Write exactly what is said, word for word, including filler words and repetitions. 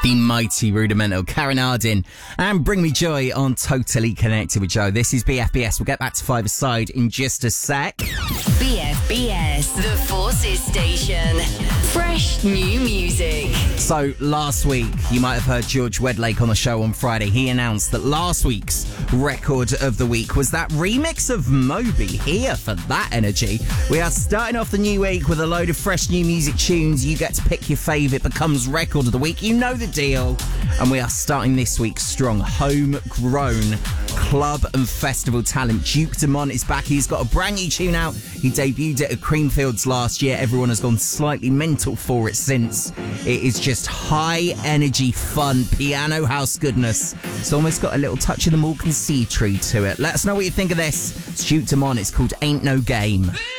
The mighty Rudimental, Karen Hardin, and Bring Me Joy on Totally Connected with Joe. This is B F B S. We'll get back to Five Aside in just a sec. B F B S, the Forces Station. Fresh new music. So last week, you might have heard George Wedlake on the show on Friday. He announced that last week's record of the week was that remix of Moby. Here for that energy. We are starting off the new week with a load of fresh new music tunes. You get to pick your favourite, becomes record of the week. You know the deal. And we are starting this week strong. Homegrown club and festival talent Duke Dumont is back. He's got a brand new tune out. He debuted it at Creamfields last year. Everyone has gone slightly mental for it since. It is just high energy fun piano house goodness. It's almost got a little touch of the Morgan Sea Tree to it. Let us know what you think of this. It's Duke Dumont. It's called Ain't No Game.